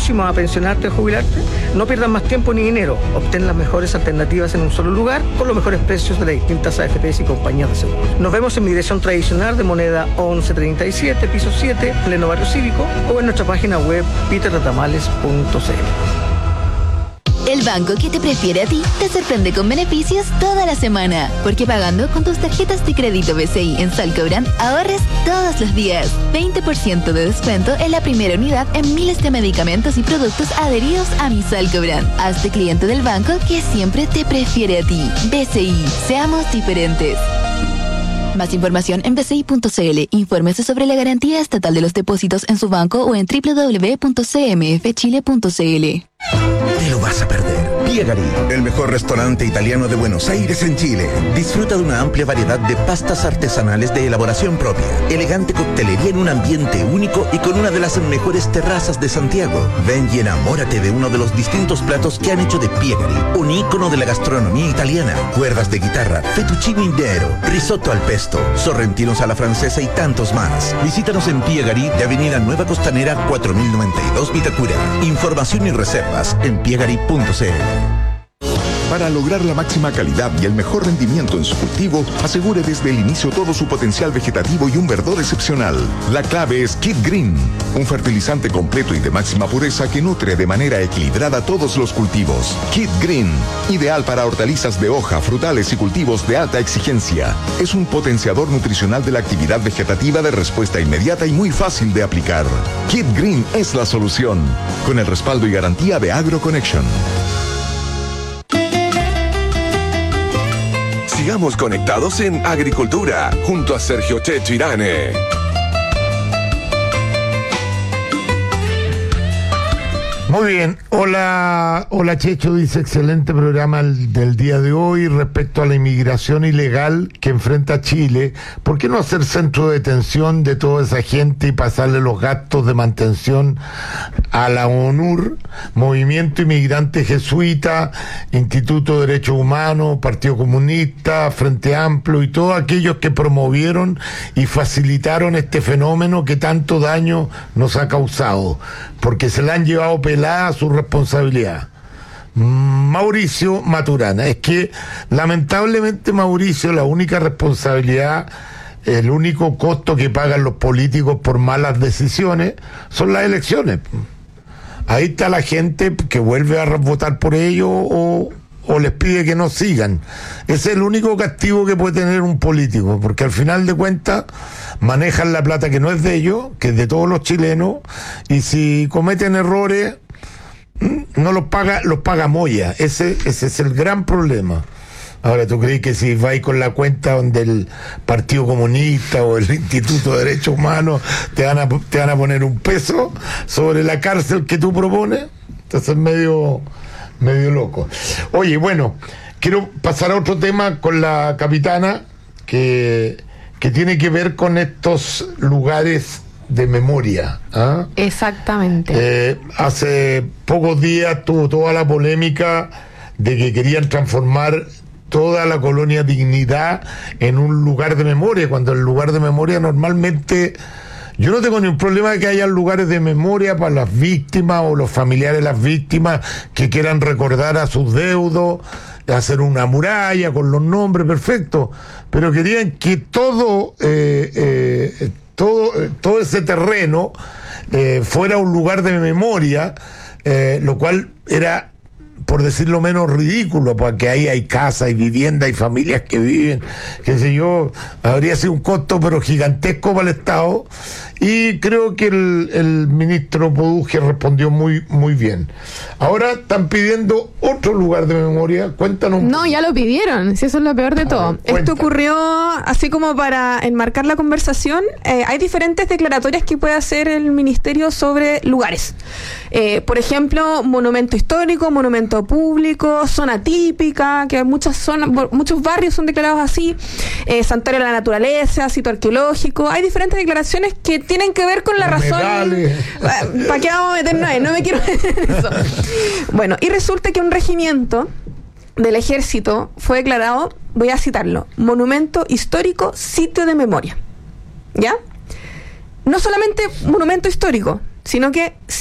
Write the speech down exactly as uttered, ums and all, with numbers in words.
próximo a pensionarte o jubilarte, no pierdas más tiempo ni dinero. Obtén las mejores alternativas en un solo lugar con los mejores precios de las distintas A F Pes y compañías de seguro. Nos vemos en mi dirección tradicional de Moneda once treinta y siete, piso siete, pleno Barrio Cívico, o en nuestra página web peter tamales punto c l. El banco que te prefiere a ti te sorprende con beneficios toda la semana, porque pagando con tus tarjetas de crédito B C I en Salcobrand ahorres todos los días. veinte por ciento de descuento en la primera unidad en miles de medicamentos y productos adheridos a mi Salcobrand. Hazte cliente del banco que siempre te prefiere a ti. B C I, seamos diferentes. Más información en b c i punto c l. Infórmese sobre la garantía estatal de los depósitos en su banco o en w w w punto c m f chile punto c l. Te lo vas a perder. Piegari, el mejor restaurante italiano de Buenos Aires en Chile. Disfruta de una amplia variedad de pastas artesanales de elaboración propia, elegante coctelería en un ambiente único y con una de las mejores terrazas de Santiago. Ven y enamórate de uno de los distintos platos que han hecho de Piegari un ícono de la gastronomía italiana. Cuerdas de guitarra, fettuccine intero, risotto al pesto, sorrentinos a la francesa y tantos más. Visítanos en Piegari de Avenida Nueva Costanera cuatro mil noventa y dos Vitacura. Información y reservas en piegari punto c l. Para lograr la máxima calidad y el mejor rendimiento en su cultivo, asegure desde el inicio todo su potencial vegetativo y un verdor excepcional. La clave es Kid Green, un fertilizante completo y de máxima pureza que nutre de manera equilibrada todos los cultivos. Kid Green, ideal para hortalizas de hoja, frutales y cultivos de alta exigencia. Es un potenciador nutricional de la actividad vegetativa de respuesta inmediata y muy fácil de aplicar. Kid Green es la solución, con el respaldo y garantía de AgroConnection. Sigamos conectados en Agricultura, junto a Sergio Checho Irane. Muy bien, hola, hola Checho, dice excelente programa el, del día de hoy respecto a la inmigración ilegal que enfrenta Chile. ¿Por qué no hacer centro de detención de toda esa gente y pasarle los gastos de mantención a la ONUR, Movimiento Inmigrante Jesuita, Instituto de Derechos Humanos, Partido Comunista, Frente Amplio y todos aquellos que promovieron y facilitaron este fenómeno que tanto daño nos ha causado? Porque se la han llevado pelada a su responsabilidad. Mauricio Maturana, es que lamentablemente, Mauricio, la única responsabilidad, el único costo que pagan los políticos por malas decisiones son las elecciones. Ahí está la gente que vuelve a votar por ellos o, o les pide que no sigan. Ese es el único castigo que puede tener un político, porque al final de cuentas manejan la plata que no es de ellos, que es de todos los chilenos, y si cometen errores no los paga, los paga Moya. Ese, ese es el gran problema. Ahora, ¿tú crees que si vais con la cuenta donde el Partido Comunista o el Instituto de Derechos Humanos te van a, te van a poner un peso sobre la cárcel que tú propones? Entonces es medio, medio loco. Oye, bueno, quiero pasar a otro tema con la capitana que, que tiene que ver con estos lugares de memoria. ¿Ah? Exactamente. Eh, hace pocos días tuvo toda la polémica de que querían transformar toda la colonia Dignidad en un lugar de memoria, cuando el lugar de memoria normalmente... Yo no tengo ningún problema de que haya lugares de memoria para las víctimas o los familiares de las víctimas que quieran recordar a sus deudos, hacer una muralla con los nombres, perfecto, pero querían que todo... Eh, eh, Todo, todo ese terreno eh, fuera un lugar de memoria, eh, lo cual era, por decirlo menos, ridículo, porque ahí hay casa, hay vivienda, hay familias que viven, qué sé yo, habría sido un costo pero gigantesco para el Estado, y creo que el, el ministro Poduje respondió muy muy bien. Ahora están pidiendo otro lugar de memoria, cuéntanos. No, ya lo pidieron, si eso es lo peor de todo. Ver, Esto ocurrió así como para enmarcar la conversación. Eh, hay diferentes declaratorias que puede hacer el ministerio sobre lugares. Eh, por ejemplo, monumento histórico, monumento público, zona típica, que muchas zonas, muchos barrios son declarados así, eh, santuario de la naturaleza, sitio arqueológico. Hay diferentes declaraciones que tienen que ver con la razón. ¿Para qué vamos a meternos ahí? No me quiero meter en eso. Bueno, y resulta que un regimiento del ejército fue declarado, voy a citarlo, monumento histórico, sitio de memoria. ¿Ya? No solamente monumento histórico, sino que